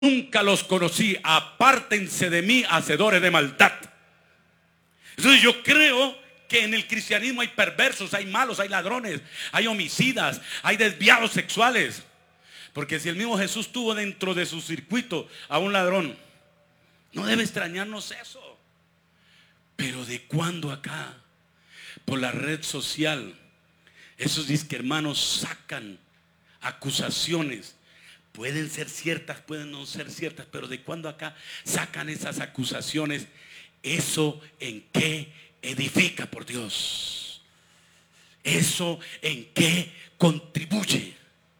nunca los conocí, apártense de mí, hacedores de maldad. Entonces yo creo que en el cristianismo hay perversos, hay malos, hay ladrones, hay homicidas, hay desviados sexuales. Porque si el mismo Jesús tuvo dentro de su circuito a un ladrón, no debe extrañarnos eso. Pero ¿de cuándo acá? Por la red social, esos disque hermanos sacan acusaciones. Pueden ser ciertas, pueden no ser ciertas, pero ¿de cuándo acá sacan esas acusaciones? ¿Eso en qué edifica, por Dios? ¿Eso en qué contribuye?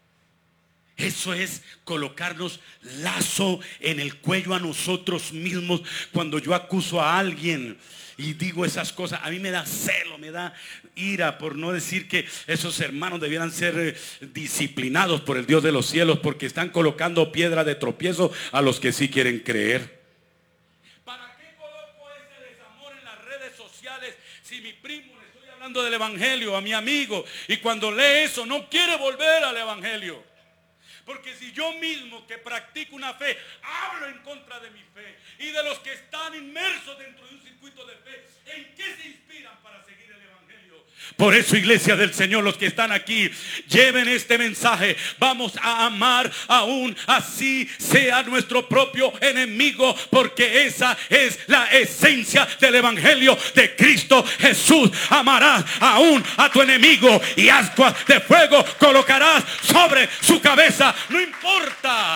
Eso es colocarnos lazo en el cuello a nosotros mismos. Cuando yo acuso a alguien y digo esas cosas, a mí me da celo, me da ira, por no decir que esos hermanos debieran ser disciplinados por el Dios de los cielos, porque están colocando piedra de tropiezo a los que sí quieren creer. ¿Para qué coloco ese desamor en las redes sociales si mi primo le estoy hablando del evangelio, a mi amigo, y cuando lee eso no quiere volver al evangelio? Porque si yo mismo que practico una fe hablo en contra de mi fe y de los que están inmersos dentro de un circuito de fe, ¿en qué se inspiran para seguir el evangelio? Por eso, iglesia del Señor, los que están aquí, lleven este mensaje. Vamos a amar aún así sea nuestro propio enemigo, porque esa es la esencia del evangelio de Cristo Jesús. Amarás aún a tu enemigo y ascuas de fuego colocarás sobre su cabeza. No importa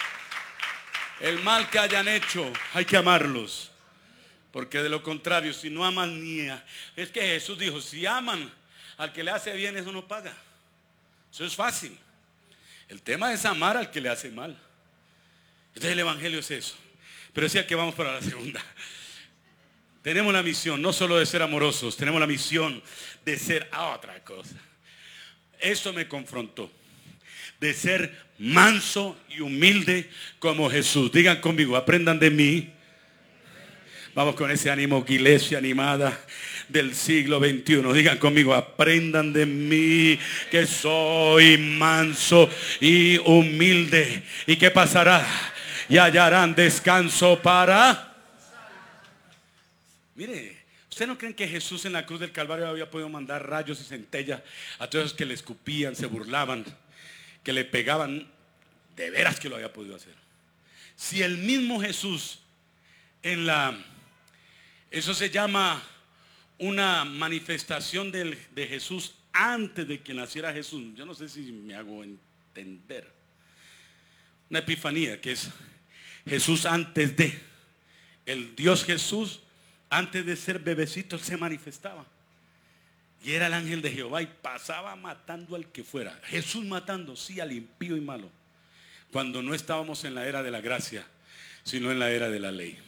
el mal que hayan hecho, hay que amarlos. Porque de lo contrario, si no aman es que Jesús dijo, si aman al que le hace bien, eso no paga. Eso es fácil. El tema es amar al que le hace mal. Entonces el evangelio es eso. Pero decía que vamos para la segunda. Tenemos la misión no solo de ser amorosos, tenemos la misión de ser otra cosa. Esto me confrontó. De ser manso y humilde como Jesús. Digan conmigo, aprendan de mí. Vamos con ese ánimo, iglesia animada del siglo XXI. Digan conmigo, aprendan de mí que soy manso y humilde. ¿Y qué pasará? Y hallarán descanso para... Mire, ¿ustedes no creen que Jesús en la cruz del Calvario había podido mandar rayos y centellas a todos los que le escupían, se burlaban, que le pegaban? De veras que lo había podido hacer. Si el mismo Jesús eso se llama una manifestación de Jesús antes de que naciera Jesús. Yo no sé si me hago entender. Una epifanía, que es Jesús antes de. El Dios Jesús, antes de ser bebecito, se manifestaba. Y era el ángel de Jehová y pasaba matando al que fuera. Jesús matando, sí, al impío y malo. Cuando no estábamos en la era de la gracia, sino en la era de la ley.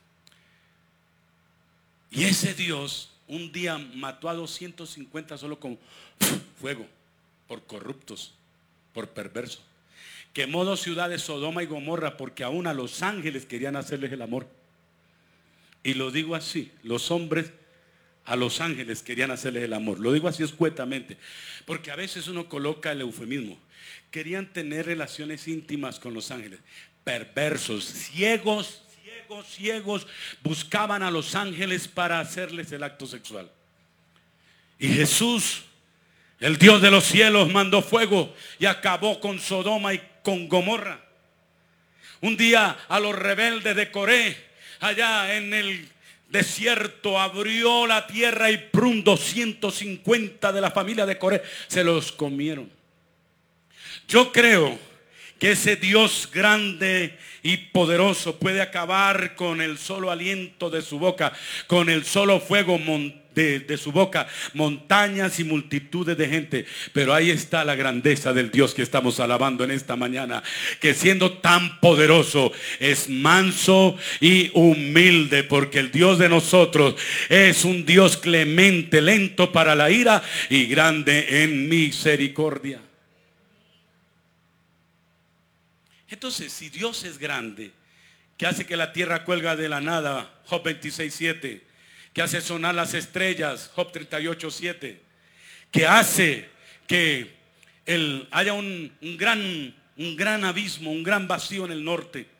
Y ese Dios un día mató a 250 solo con fuego, por corruptos, por perversos. Quemó 2 ciudades, Sodoma y Gomorra, porque aún a los ángeles querían hacerles el amor. Y lo digo así, los hombres a los ángeles querían hacerles el amor. Lo digo así escuetamente, porque a veces uno coloca el eufemismo. Querían tener relaciones íntimas con los ángeles. Perversos, ciegos, buscaban a los ángeles para hacerles el acto sexual. Y Jesús, el Dios de los cielos, mandó fuego y acabó con Sodoma y con Gomorra. Un día a los rebeldes de Coré, allá en el desierto, abrió la tierra y 250 de la familia de Coré se los comieron. Yo creo que ese Dios grande y poderoso puede acabar con el solo aliento de su boca, con el solo fuego de su boca, montañas y multitudes de gente. Pero ahí está la grandeza del Dios que estamos alabando en esta mañana, que siendo tan poderoso es manso y humilde, porque el Dios de nosotros es un Dios clemente, lento para la ira y grande en misericordia. Entonces, si Dios es grande, que hace que la tierra cuelga de la nada, Job 26:7, que hace sonar las estrellas, Job 38:7, que hace que haya un gran abismo, un gran vacío en el norte,